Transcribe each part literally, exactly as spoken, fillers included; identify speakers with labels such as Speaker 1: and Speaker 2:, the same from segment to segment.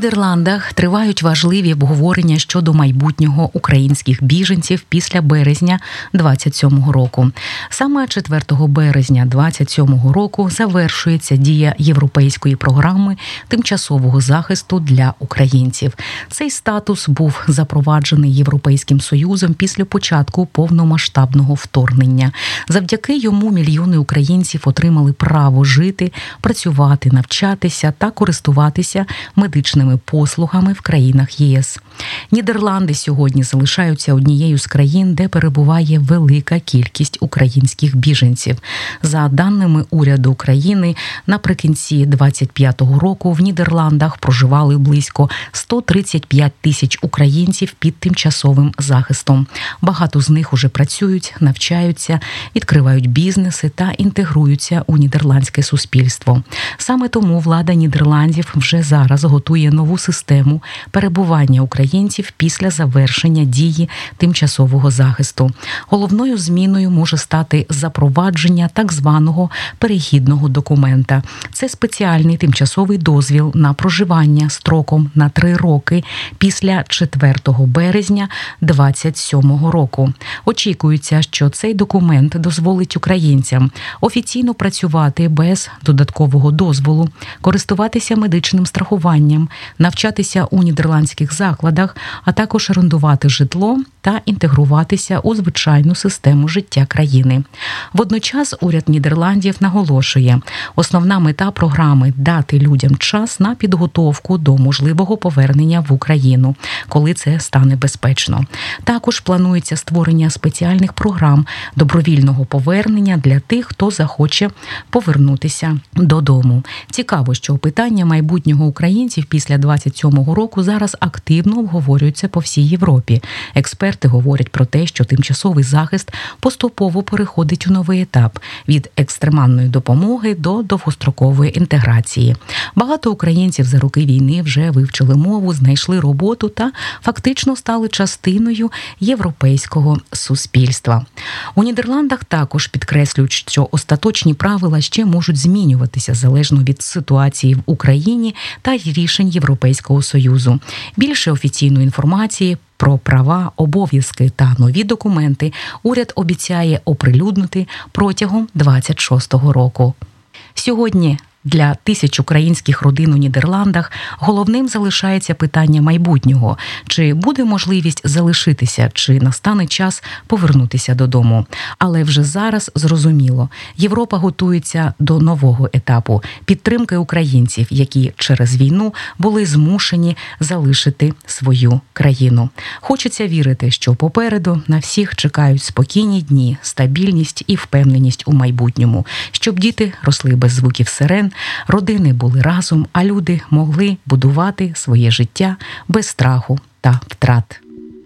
Speaker 1: Нідерландах тривають важливі обговорення щодо майбутнього українських біженців після березня двадцять сьомого року. Саме четвертого березня двадцять сьомого року завершується дія європейської програми тимчасового захисту для українців. Цей статус був запроваджений Європейським Союзом після початку повномасштабного вторгнення. Завдяки йому мільйони українців отримали право жити, працювати, навчатися та користуватися медичними послугами в країнах ЄС. Нідерланди сьогодні залишаються однією з країн, де перебуває велика кількість українських біженців. За даними уряду України, наприкінці двадцять п'ятого року в Нідерландах проживали близько сто тридцять п'ять тисяч українців під тимчасовим захистом. Багато з них уже працюють, навчаються, відкривають бізнеси та інтегруються у нідерландське суспільство. Саме тому влада Нідерландів вже зараз готує нову систему перебування українців після завершення дії тимчасового захисту. Головною зміною може стати запровадження так званого перехідного документа. Це спеціальний тимчасовий дозвіл на проживання строком на три роки після четвертого березня двадцять сьомого року. Очікується, що цей документ дозволить українцям офіційно працювати без додаткового дозволу, користуватися медичним страхуванням, навчатися у нідерландських закладах, а також орендувати житло та інтегруватися у звичайну систему життя країни. Водночас уряд Нідерландів наголошує, основна мета програми – дати людям час на підготовку до можливого повернення в Україну, коли це стане безпечно. Також планується створення спеціальних програм добровільного повернення для тих, хто захоче повернутися додому. Цікаво, що питання майбутнього українців після двадцять сьомого року зараз активно обговорюється по всій Європі. Експерти говорять про те, що тимчасовий захист поступово переходить у новий етап – від екстремальної допомоги до довгострокової інтеграції. Багато українців за роки війни вже вивчили мову, знайшли роботу та фактично стали частиною європейського суспільства. У Нідерландах також підкреслюють, що остаточні правила ще можуть змінюватися залежно від ситуації в Україні та рішень Європейського Союзу. Більше офіційної інформації про права, обов'язки та нові документи уряд обіцяє оприлюднити протягом двадцять шостого року. Сьогодні для тисяч українських родин у Нідерландах головним залишається питання майбутнього. Чи буде можливість залишитися, чи настане час повернутися додому. Але вже зараз зрозуміло, Європа готується до нового етапу – підтримки українців, які через війну були змушені залишити свою країну. Хочеться вірити, що попереду на всіх чекають спокійні дні, стабільність і впевненість у майбутньому, щоб діти росли без звуків сирен, родини були разом, а люди могли будувати своє життя без страху та втрат.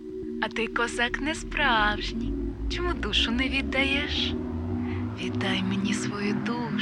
Speaker 2: А ти, козак, не справжній. Чому душу не віддаєш? Віддай мені свою душу.